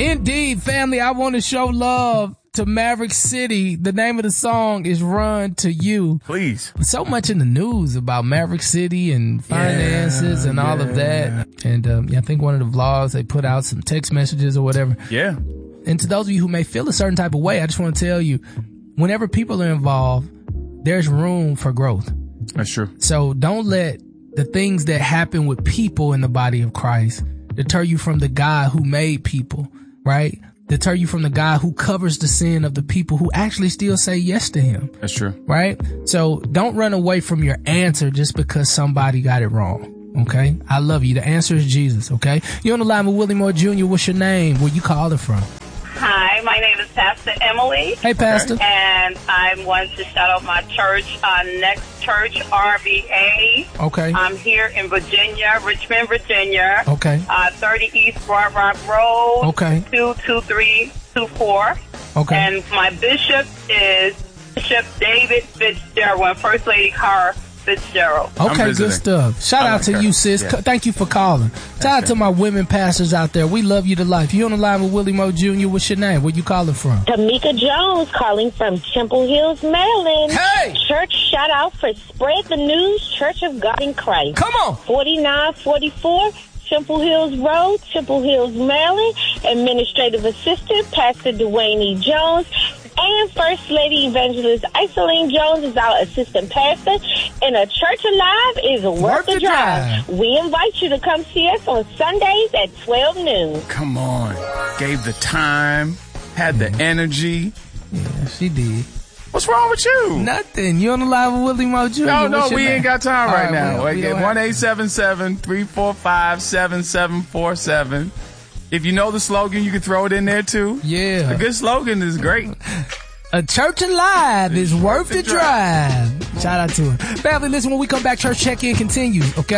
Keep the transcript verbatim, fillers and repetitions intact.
Indeed, family, I want to show love to Maverick City. The name of the song is Run to You. Please. So much in the news about Maverick City and finances yeah, and all yeah. of that. And um, yeah, I think one of the vlogs, they put out some text messages or whatever. Yeah. And to those of you who may feel a certain type of way, I just want to tell you, whenever people are involved, there's room for growth. That's true. So don't let the things that happen with people in the body of Christ deter you from the God who made people, right? Deter you from the God who covers the sin of the people who actually still say yes to him. That's true. Right? So don't run away from your answer just because somebody got it wrong. Okay? I love you. The answer is Jesus. Okay? You're on the line with Willie Moore Junior What's your name? Where you calling from? Hi, my name is Pastor Emily. Hey, Pastor. Okay. And I want to shout out my church, uh, Next Church R V A. Okay. I'm here in Virginia, Richmond, Virginia. Okay. Uh, thirty East Broad Rock Road. Okay. two two three two four. Okay. And my bishop is Bishop David Fitzgerald and First Lady Cara Fitzgerald. Okay, good stuff. Shout out to you, sis. Yeah. Thank you for calling. Shout out to my women pastors out there. We love you to life. You on the line with Willie Moore Junior What's your name? Where you calling from? Tamika Jones calling from Temple Hills, Maryland. Hey! Church shout out for Spread the News Church of God in Christ. Come on! forty-nine forty-four Temple Hills Road, Temple Hills, Maryland. Administrative Assistant, Pastor Dwayne E. Jones. And First Lady Evangelist Isoline Jones is our assistant pastor. And A Church Alive is worth, worth the drive. drive. We invite you to come see us on Sundays at twelve noon. Come on. Gave the time, had the energy. Yeah, she did. What's wrong with you? Nothing. You on the line with Willie Moore Junior No, no, What's we ain't got time right, right now. Well, Again, one eight seven seven, three four five, seven seven four seven. If you know the slogan, you can throw it in there too. Yeah. A good slogan is great. A Church Alive is worth the drive. Shout out to her. Family, listen, when we come back, church check-in continues, okay?